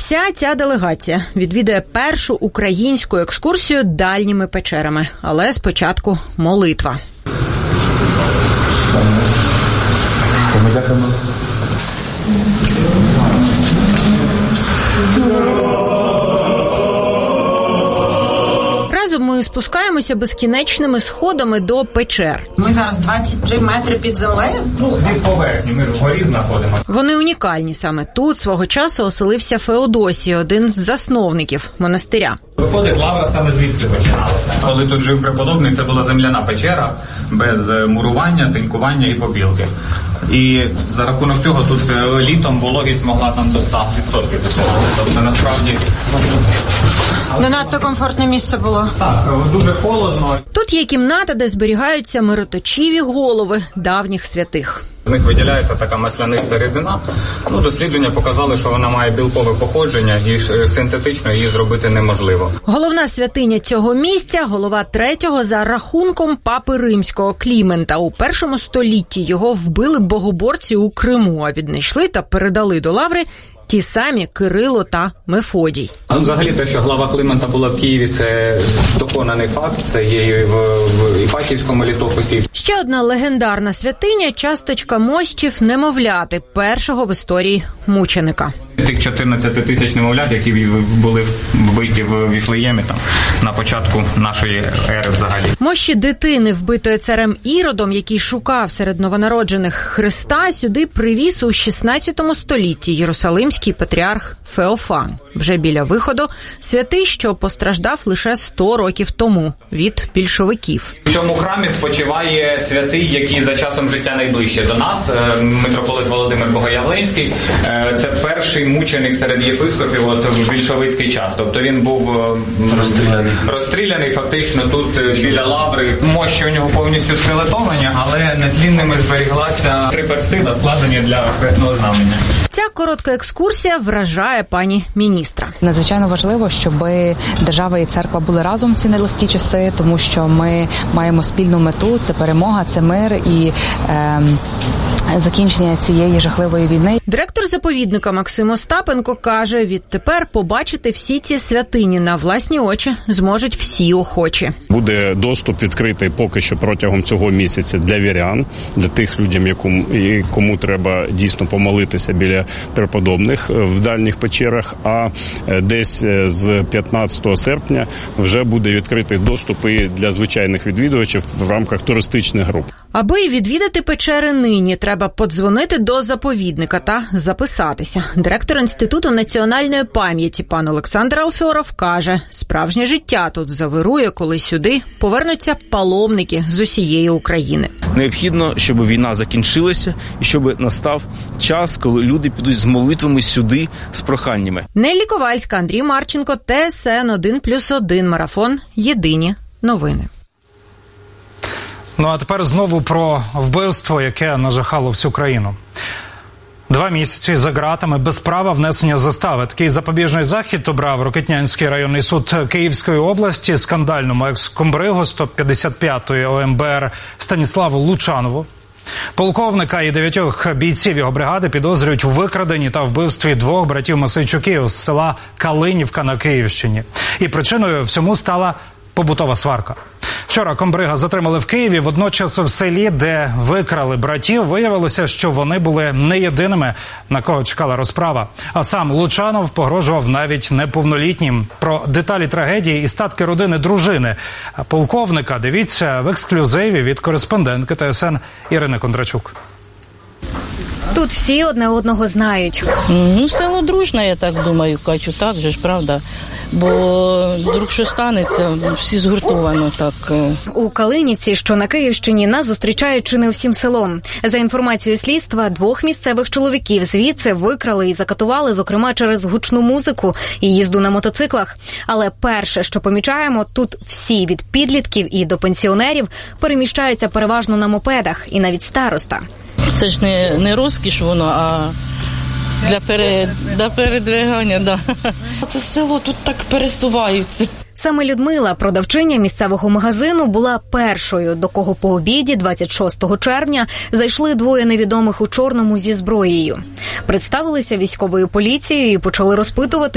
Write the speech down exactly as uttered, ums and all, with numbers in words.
Вся ця делегація відвідає першу українську екскурсію дальніми печерами. Але спочатку молитва. Разом ми спускаємося безкінечними сходами до печер. Ми зараз двадцять три метри під землею? Ну, від поверхні, ми вгорі знаходимося. Вони унікальні. Саме тут свого часу оселився Феодосій, один з засновників монастиря. Виходить, лавра саме звідси починалася. Коли тут жив преподобний, це була земляна печера, без мурування, тинькування і побілки. І за рахунок цього тут літом вологість могла там до ста відсотків досягати. Тобто, насправді... Не надто комфортне місце було. Так, дуже холодно. Тут є кімната, де зберігаються мироточиві голови давніх святих. В них виділяється така масляниста рідина. Ну, дослідження показали, що вона має білкове походження і синтетично її зробити неможливо. Головна святиня цього місця – голова третього за рахунком папи римського Клімента. У першому столітті його вбили богоборці у Криму, а віднайшли та передали до лаври ті самі Кирило та Мефодій. Взагалі те, що глава Климента була в Києві, це доконаний факт. Це є і в, в Іпатівському літописі. Ще одна легендарна святиня – часточка мощів немовляти, першого в історії мученика. З тих чотирнадцяти тисяч немовлят, які були вбиті в Віфлеємі там, на початку нашої ери взагалі. Мощі дитини, вбитої царем Іродом, який шукав серед новонароджених Христа, сюди привіз у шістнадцятому столітті єрусалимський патріарх Феофан. Вже біля виходу святий, що постраждав лише сто років тому від більшовиків. У цьому храмі спочиває святий, який за часом життя найближче до нас, митрополит Володимир Богоявленський. Це перший мученик серед єпископів от в більшовицький час. Тобто він був розстріляний, розстріляний фактично тут біля лаври. Мощі у нього повністю скелетовані, але нетлінними зберіглася три перстина, складені для хресного знамення. Ця коротка екскурсія вражає пані міністра. Надзвичайно важливо, щоб держава і церква були разом в ці нелегкі часи, тому що ми маємо спільну мету – це перемога, це мир і е, закінчення цієї жахливої війни. Директор заповідника Максим Остапенко каже, відтепер побачити всі ці святині на власні очі зможуть всі охочі. Буде доступ відкритий поки що протягом цього місяця для вірян, для тих людей, якому, кому треба дійсно помолитися біля преподобних в дальніх печерах, а десь з п'ятнадцятого серпня вже буде відкритий доступ і для звичайних відвідувачів в рамках туристичних груп. Аби відвідати печери нині, треба подзвонити до заповідника та записатися. Директор Інституту національної пам'яті пан Олександр Алфьоров каже, справжнє життя тут завирує, коли сюди повернуться паломники з усієї України. Необхідно, щоб війна закінчилася і щоб настав час, коли люди підуть з молитвами сюди, з проханнями. Неллі Ковальська, Андрій Марченко, Т С Н один плюс один, марафон, єдині новини. Ну а тепер знову про вбивство, яке нажахало всю країну. Два місяці за ґратами без права внесення застави. Такий запобіжний захід обрав Рокитнянський районний суд Київської області скандальному екс-комбригу сто п'ятдесят п'ятої О М Б Р Станіславу Лучанову. Полковника і дев'ятьох бійців його бригади підозрюють у викраденні та вбивстві двох братів Масейчуків з села Калинівка на Київщині. І причиною всьому стала побутова сварка. Вчора комбрига затримали в Києві, водночас в селі, де викрали братів, виявилося, що вони були не єдиними, на кого чекала розправа. А сам Лучанов погрожував навіть неповнолітнім. Про деталі трагедії і статки родини дружини полковника дивіться в ексклюзиві від кореспондентки Т С Н Ірини Кондрачук. Тут всі одне одного знають. Ну, село дружне, я так думаю, Катю, так же ж, правда. Бо вдруг що станеться, всі згуртовано так. У Калинівці, що на Київщині, нас зустрічають чи не всім селом. За інформацією слідства, двох місцевих чоловіків звідси викрали і закатували, зокрема, через гучну музику і їзду на мотоциклах. Але перше, що помічаємо, тут всі від підлітків і до пенсіонерів переміщаються переважно на мопедах, і навіть староста. Це ж не, не розкіш воно, а для, пере, для передвигання, да. Це село тут так пересуваються. Саме Людмила, продавчиня місцевого магазину, була першою, до кого по обіді двадцять шостого червня зайшли двоє невідомих у чорному зі зброєю. Представилися військовою поліцією і почали розпитувати,